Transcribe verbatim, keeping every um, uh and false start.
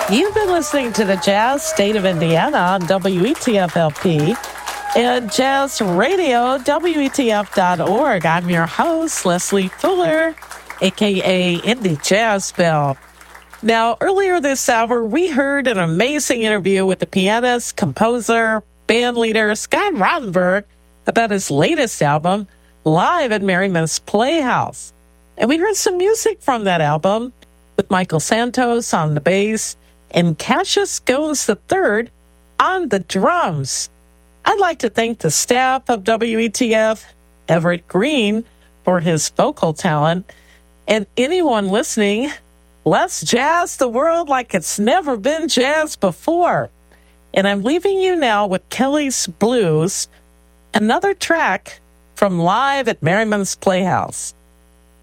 You've been listening to the Jazz State of Indiana on W E T F L P and Jazz Radio, W E T F dot org. I'm your host, Leslie Fuller, a k a. Indie Jazz Bell. Now, earlier this hour, we heard an amazing interview with the pianist, composer, band leader, Scott Rothenberg about his latest album, Live at Merriman's Playhouse. And we heard some music from that album with Michael Santos on the bass and Cassius Goins the third on the drums. I'd like to thank the staff of W E T F, Everett Green, for his vocal talent, and anyone listening. Let's jazz the world like it's never been jazzed before. And I'm leaving you now with Kelly's Blues, another track from Live at Merriman's Playhouse.